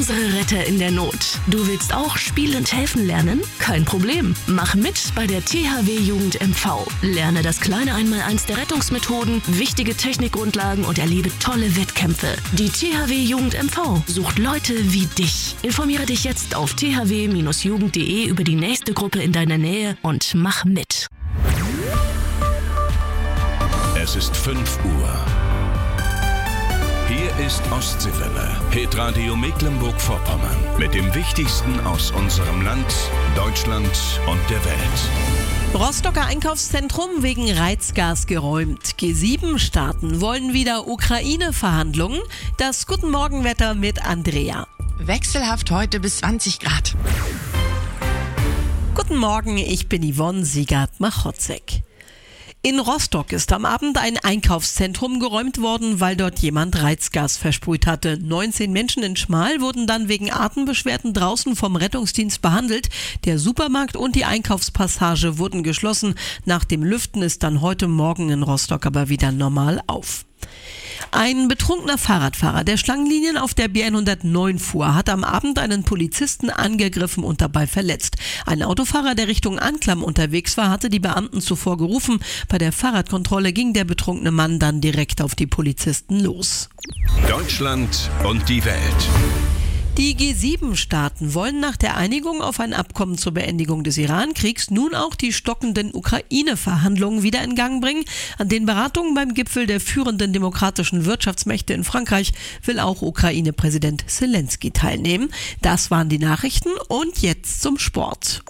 unsere Retter in der Not. Du willst auch spielend helfen lernen? Kein Problem. Mach mit bei der THW Jugend MV. Lerne das kleine Einmaleins der Rettungsmethoden, wichtige Technikgrundlagen und erlebe tolle Wettkämpfe. Die THW Jugend MV sucht Leute wie dich. Informiere dich jetzt auf thw-jugend.de über die nächste Gruppe in deiner Nähe und mach mit. Es ist 5 Uhr. Hier ist Ostseewelle, Hitradio Mecklenburg-Vorpommern. Mit dem Wichtigsten aus unserem Land, Deutschland und der Welt. Rostocker Einkaufszentrum wegen Reizgas geräumt. G7-Staaten wollen wieder Ukraine-Verhandlungen. Das Guten Morgen-Wetter mit Andrea. Wechselhaft heute bis 20 Grad. Guten Morgen, ich bin Yvonne Siegert-Machotzek. In Rostock ist am Abend ein Einkaufszentrum geräumt worden, weil dort jemand Reizgas versprüht hatte. 19 Menschen in Schmal wurden dann wegen Atembeschwerden draußen vom Rettungsdienst behandelt. Der Supermarkt und die Einkaufspassage wurden geschlossen. Nach dem Lüften ist dann heute Morgen in Rostock aber wieder normal auf. Ein betrunkener Fahrradfahrer, der Schlangenlinien auf der B109 fuhr, hat am Abend einen Polizisten angegriffen und dabei verletzt. Ein Autofahrer, der Richtung Anklam unterwegs war, hatte die Beamten zuvor gerufen. Bei der Fahrradkontrolle ging der betrunkene Mann dann direkt auf die Polizisten los. Deutschland und die Welt. Die G7-Staaten wollen nach der Einigung auf ein Abkommen zur Beendigung des Iran-Kriegs nun auch die stockenden Ukraine-Verhandlungen wieder in Gang bringen. An den Beratungen beim Gipfel der führenden demokratischen Wirtschaftsmächte in Frankreich will auch Ukraine-Präsident Zelensky teilnehmen. Das waren die Nachrichten und jetzt zum Sport.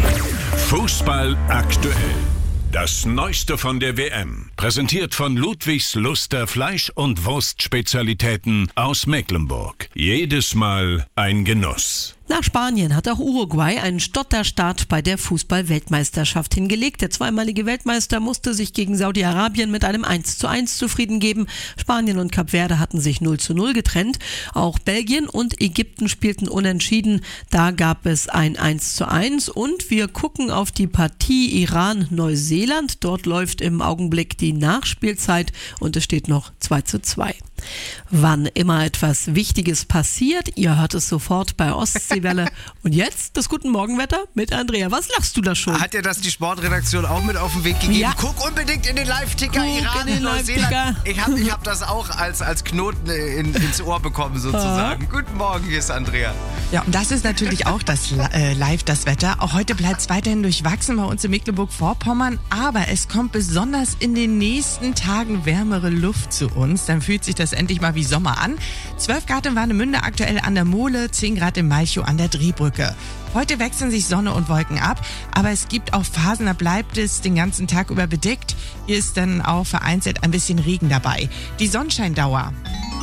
Fußball aktuell. Das Neueste von der WM. Präsentiert von Ludwigs Luster Fleisch- und Wurstspezialitäten aus Mecklenburg. Jedes Mal ein Genuss. Nach Spanien hat auch Uruguay einen Stotterstart bei der Fußball-Weltmeisterschaft hingelegt. Der zweimalige Weltmeister musste sich gegen Saudi-Arabien mit einem 1:1 zufrieden geben. Spanien und Kap Verde hatten sich 0:0 getrennt. Auch Belgien und Ägypten spielten unentschieden. Da gab es ein 1:1 und wir gucken auf die Partie Iran-Neuseeland. Dort läuft im Augenblick die Nachspielzeit und es steht noch 2:2. Wann immer etwas Wichtiges passiert, ihr hört es sofort bei Ostseewelle. Und jetzt das Guten Morgenwetter mit Andrea. Was lachst du da schon? Hat dir das die Sportredaktion auch mit auf den Weg gegeben? Ja. Guck unbedingt in den Live-Ticker Iran, Neuseeland. Ich hab das auch als Knoten ins Ohr bekommen sozusagen. Guten Morgen, hier ist Andrea. Ja, und das ist natürlich auch das Wetter. Auch heute bleibt es weiterhin durchwachsen bei uns in Mecklenburg-Vorpommern. Aber es kommt besonders in den nächsten Tagen wärmere Luft zu uns. Dann fühlt sich das endlich mal wie Sommer an. 12 Grad in Warnemünde aktuell an der Mole, 10 Grad in Malchow an der Drehbrücke. Heute wechseln sich Sonne und Wolken ab, aber es gibt auch Phasen, da bleibt es den ganzen Tag über bedeckt. Hier ist dann auch vereinzelt ein bisschen Regen dabei. Die Sonnenscheindauer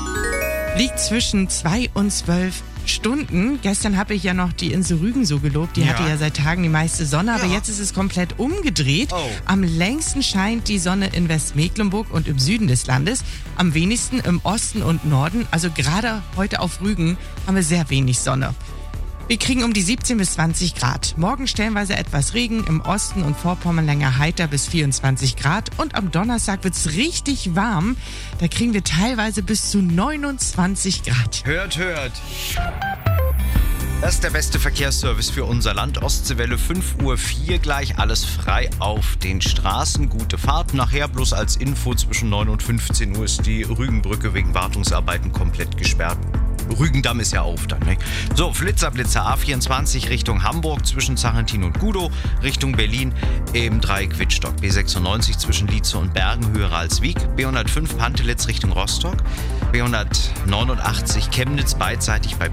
liegt zwischen 2 und 12 Stunden. Gestern habe ich ja noch die Insel Rügen so gelobt. Die hatte ja seit Tagen die meiste Sonne, aber jetzt ist es komplett umgedreht. Oh. Am längsten scheint die Sonne in Westmecklenburg und im Süden des Landes. Am wenigsten im Osten und Norden. Also gerade heute auf Rügen haben wir sehr wenig Sonne. Wir kriegen um die 17 bis 20 Grad. Morgen stellenweise etwas Regen, im Osten und Vorpommern länger heiter bis 24 Grad. Und am Donnerstag wird es richtig warm. Da kriegen wir teilweise bis zu 29 Grad. Hört. Das ist der beste Verkehrsservice für unser Land. Ostseewelle 5:04 Uhr gleich. Alles frei auf den Straßen. Gute Fahrt. Nachher bloß als Info zwischen 9 und 15 Uhr ist die Rügenbrücke wegen Wartungsarbeiten komplett gesperrt. Rügendamm ist ja auf dann, ne? So, Blitzer A24 Richtung Hamburg zwischen Zarentin und Gudow, Richtung Berlin im Dreieck Wittstock. B96 zwischen Lietze und Bergen, Höhe Ralswiek. B105 Pantelitz Richtung Rostock. B189 Chemnitz beidseitig bei